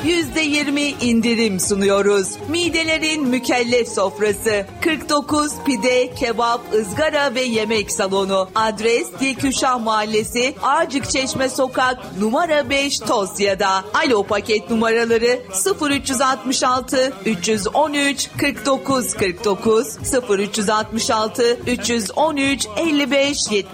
%20 indirim sunuyoruz. Midelerin mükellef sofrası. 49 Pide, Kebap, Izgara ve Yemek Salonu. Adres Dilküşah Mahallesi, Ağacıkçeşme Sokak, numara 5, Tosya'da. Alo paket numaraları 0366 313 49 49 0366 313 55 70.